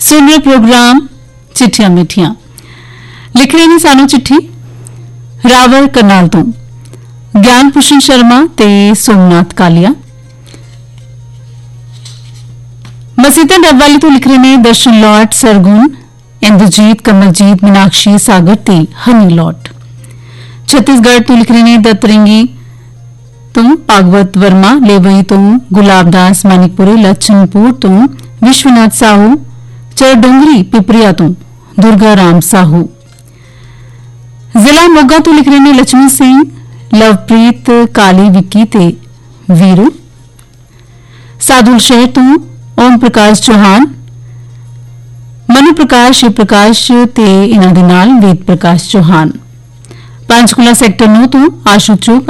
सुन रहे प्रोग्राम चिट्ठियां मिठियां लिख रहे ने सानू चिट्ठी रावल करनाल तो ज्ञान भूषण शर्मा ते सोमनाथ कालिया। मसीता डबवाली तो लिख रहे ने दर्शन लॉट सरगुन इंद्रजीत कमलजीत मीनाक्षी सागर ते हनी लॉट। छत्तीसगढ़ तो लिख रहे ने दत्तरंगी तो भागवत वर्मा लेवई तो गुलाबदास मानिकपुरी लच्छनपुर तो विश्वनाथ साहू चरडोंगरी पिपरिया तो दुर्गा राम साहू। जिला मोगा तो लिख रहे ने लक्ष्मी सिंह लवप्रीत काली विक्की ते वीरू। साधुल शहर तो ओम प्रकाश चौहान मनु प्रकाश शिव प्रकाश ते इना दे नाल वेद प्रकाश चौहान। पंचकुला सैक्टर 9 तो आशु चुग